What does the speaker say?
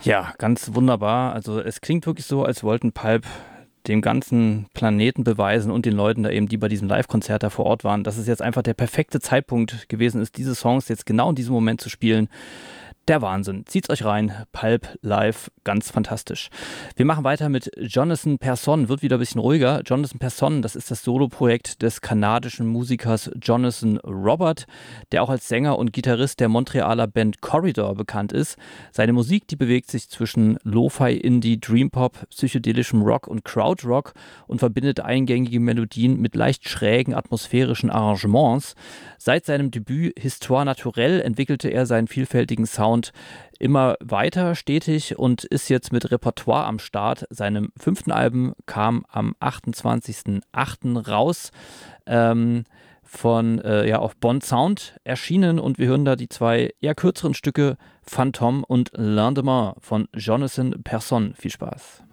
Ja, ganz wunderbar. Also es klingt wirklich so, als wollten Pulp dem ganzen Planeten beweisen und den Leuten da eben, die bei diesem Live-Konzert da vor Ort waren, dass es jetzt einfach der perfekte Zeitpunkt gewesen ist, diese Songs jetzt genau in diesem Moment zu spielen. Der Wahnsinn. Zieht's euch rein. Pulp live, ganz fantastisch. Wir machen weiter mit Jonathan Persson, wird wieder ein bisschen ruhiger. Jonathan Persson, das ist das Soloprojekt des kanadischen Musikers Jonathan Robert, der auch als Sänger und Gitarrist der Montrealer Band Corridor bekannt ist. Seine Musik, die bewegt sich zwischen Lo-Fi, Indie, Dreampop, psychedelischem Rock und Krautrock und verbindet eingängige Melodien mit leicht schrägen atmosphärischen Arrangements. Seit seinem Debüt Histoire Naturelle entwickelte er seinen vielfältigen Sound immer weiter stetig und ist jetzt mit Repertoire am Start. Seinem 5. Album kam am 28.08. raus, auf Bond Sound erschienen, und wir hören da die 2 eher kürzeren Stücke Phantom und Lendemain von Jonathan Persson. Viel Spaß.